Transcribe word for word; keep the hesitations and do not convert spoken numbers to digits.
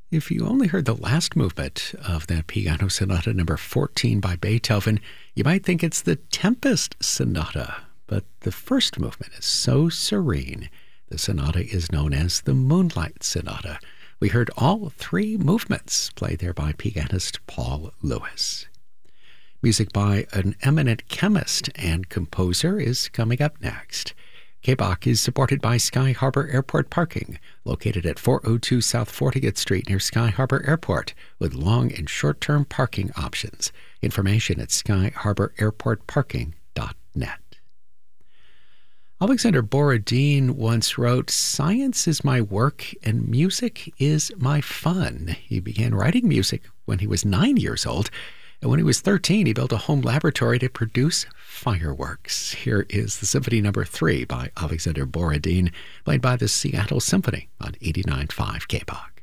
If you only heard the last movement of that Piano Sonata number fourteen by Beethoven, you might think it's the Tempest Sonata. But the first movement is so serene. The sonata is known as the Moonlight Sonata. We heard all three movements played there by pianist Paul Lewis. Music by an eminent chemist and composer is coming up next. K B O C is supported by Sky Harbor Airport Parking, located at four oh two South fortieth Street near Sky Harbor Airport, with long and short-term parking options. Information at sky harbor airport parking dot net. Alexander Borodin once wrote, "Science is my work and music is my fun." He began writing music when he was nine years old, and when he was thirteen, he built a home laboratory to produce fireworks. Here is the Symphony Number three by Alexander Borodin, played by the Seattle Symphony on eighty-nine point five K B O C.